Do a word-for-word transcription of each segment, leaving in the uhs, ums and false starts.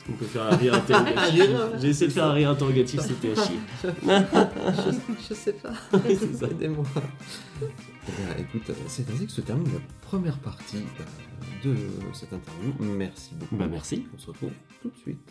On peut faire un rire interrogatif. J'ai essayé de faire un rire interrogatif, c'était à chier. je, je sais pas. C'est ça. Aidez-moi. Eh bien, écoute, c'est ainsi que se termine la première partie de cette interview. Merci beaucoup. Bah merci. On se retrouve tout de suite.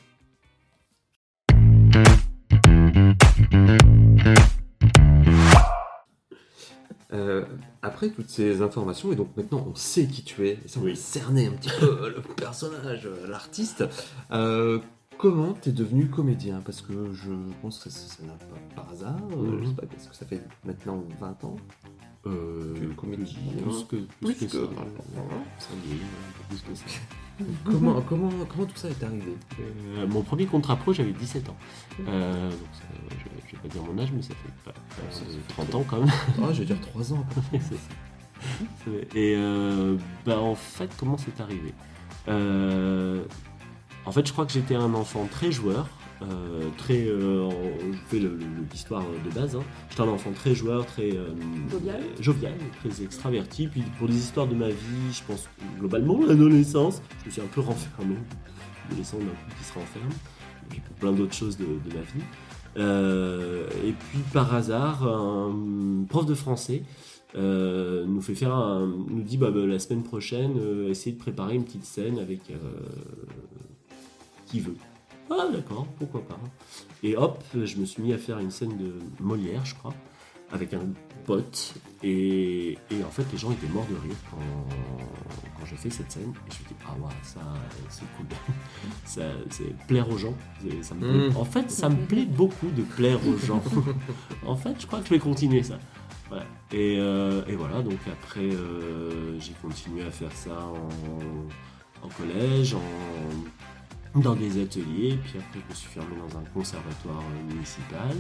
Euh, après toutes ces informations, et donc maintenant on sait qui tu es, et ça on Oui. va cerner un petit peu le personnage, l'artiste, euh, comment t'es devenu comédien? Parce que je pense que ça, ça n'a pas par hasard, Mhm. je sais pas, est-ce que ça fait maintenant vingt ans? Euh, Tu es comédien, plus que, plus plus que, que- ça. Ça y est, un peu plus que ça. comment, comment, comment tout ça est arrivé? Euh, mon premier contrat pro, j'avais dix-sept ans. Euh, donc ça, je, je vais pas dire mon âge, mais ça fait pas, pas Ça fait trente ans quand même. Ah, je vais dire trois ans. C'est ça. Et euh, bah, en fait, comment c'est arrivé euh, En fait, je crois que j'étais un enfant très joueur. Euh, très, euh, en- je fais le- le- l'histoire de base. Hein. J'étais un enfant très joueur, très euh, Jovial. jovial, très extraverti. Puis pour les histoires de ma vie, je pense globalement l'adolescence, je me suis un peu renfermé. L'adolescent d'un coup qui se renferme. Et puis pour plein d'autres choses de, de ma vie. Euh, et puis par hasard, un prof de français euh, nous fait faire un, nous dit bah, bah, la semaine prochaine, euh, essayez de préparer une petite scène avec euh, qui veut. Ah d'accord, pourquoi pas. Et hop, je me suis mis à faire une scène de Molière, je crois, avec un pote. Et, et en fait, les gens étaient morts de rire quand, quand j'ai fait cette scène. Et je me suis dit, ah ouais, ça, c'est cool. ça, c'est plaire aux gens. C'est- Ça me plaît. Mm. En fait, ça me plaît beaucoup de plaire aux gens. En fait, je crois que je vais continuer ça. Voilà. Et, euh, et voilà, donc après, euh, j'ai continué à faire ça en, en collège, en, dans des ateliers, puis après je me suis fermé dans un conservatoire municipal.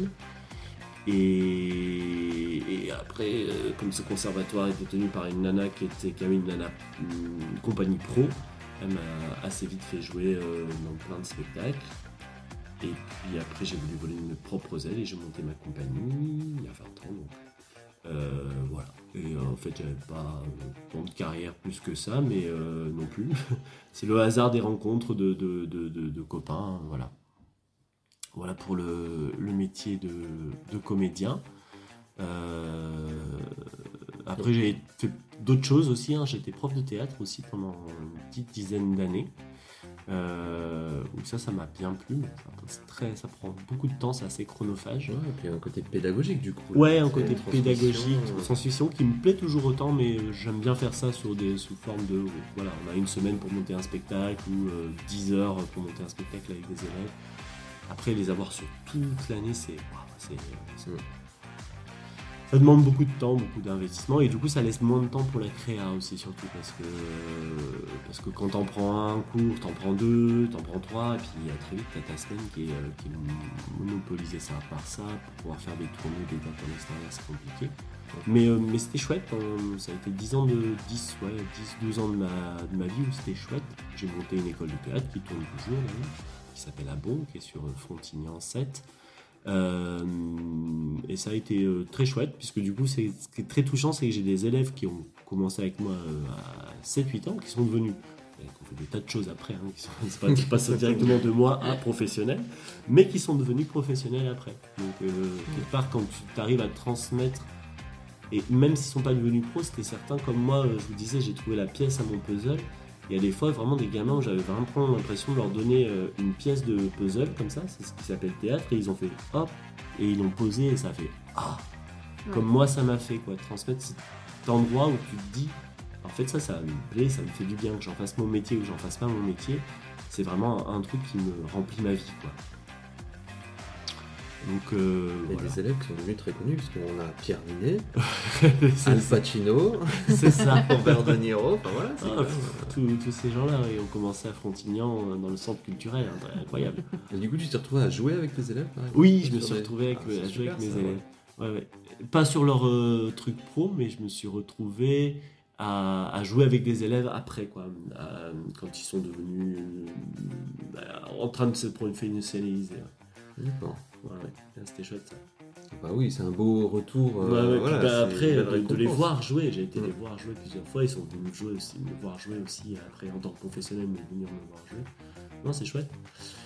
Et, et après, euh, comme ce conservatoire était tenu par une nana qui était quand même une nana une compagnie pro, elle m'a assez vite fait jouer euh, dans plein de spectacles. Et puis après, j'ai voulu voler mes propres ailes et j'ai monté ma compagnie il y a vingt ans. Donc. Euh, voilà. Et euh, en fait, j'avais pas euh, tant de carrière plus que ça, mais euh, non plus. C'est le hasard des rencontres de, de, de, de, de copains. Voilà. Voilà pour le, le métier de, de comédien. Euh, après, j'ai fait d'autres choses aussi. Hein. J'ai été prof de théâtre aussi pendant une petite dizaine d'années. Euh, donc ça, ça m'a bien plu. Mais ça, c'est très, ça prend beaucoup de temps, c'est assez chronophage. Ouais, et puis un côté pédagogique du coup. Ouais, un C'est côté une transmission, pédagogique, euh, transmission qui me plaît toujours autant, mais euh, j'aime bien faire ça sur des, sous forme de... Voilà, on a une semaine pour monter un spectacle ou euh, dix heures pour monter un spectacle avec des élèves. Après, les avoir sur toute l'année, c'est... waouh, c'est, c'est- Mm. Ça demande beaucoup de temps, beaucoup d'investissement, et du coup, ça laisse moins de temps pour la créa aussi, surtout, parce que, parce que quand t'en prends un cours, t'en prends deux, t'en prends trois, et puis euh, très vite, t'as ta semaine qui est, euh, qui est monopolisée ça par ça, pour pouvoir faire des tournées, des dates en extérieur, c'est compliqué. Mais, euh, mais c'était chouette, hein. Ça a été dix ans de dix, ouais, dix, douze ans de ma, de ma vie où c'était chouette. J'ai monté une école de théâtre qui tourne toujours, d'ailleurs, qui s'appelle Abon, qui est sur Frontignan sept. Euh, et ça a été euh, très chouette, puisque du coup, c'est, ce qui est très touchant, c'est que j'ai des élèves qui ont commencé avec moi euh, à sept huit ans, qui sont devenus, et qui ont fait des tas de choses après, hein, qui sont, c'est pas, qui passent directement de moi à professionnel, mais qui sont devenus professionnels après. Donc, euh, quelque part, quand tu arrives à transmettre, et même s'ils sont pas devenus pros, c'était certains, comme moi, euh, je vous disais, j'ai trouvé la pièce à mon puzzle. Il y a des fois vraiment des gamins où j'avais vraiment l'impression de leur donner euh, une pièce de puzzle comme ça, c'est ce qui s'appelle théâtre, et ils ont fait hop, et ils l'ont posé et ça a fait ah, Ouais. comme moi ça m'a fait quoi, transmettre cet endroit où tu te dis, en fait ça, ça me plaît, ça me fait du bien que j'en fasse mon métier ou que j'en fasse pas mon métier, c'est vraiment un, un truc qui me remplit ma vie quoi. Donc euh, Il y a voilà. des élèves qui sont devenus très connus, parce qu'on a Pierre Ninet, c'est, Al Pacino, c'est ça. Robert De Niro, enfin voilà. c'est Ah, quand même- pff, tous, tous ces gens-là oui, ont commencé à Frontignan euh, dans le centre culturel, hein, très incroyable. Et du coup, tu t'es retrouvé à jouer avec tes élèves par exemple, Oui, je me sur suis des- retrouvé avec, Ah, c'est à jouer super, avec mes ça, élèves. Ouais, ouais. Pas sur leur euh, truc pro, mais je me suis retrouvé à, à jouer avec des élèves après, quoi, à- quand ils sont devenus euh, en train de se professionnaliser. Ouais. D'accord. Ouais, ouais. Là, c'était chouette ça. Bah oui, c'est un beau retour. Ouais, euh, ouais, voilà, puis bah, c'est après, une euh, belle de les récompense. voir jouer, j'ai été Mm. les voir jouer plusieurs fois, ils sont venus me jouer aussi, me voir jouer aussi après en tant que professionnel, mais venir me voir jouer. Non, c'est chouette.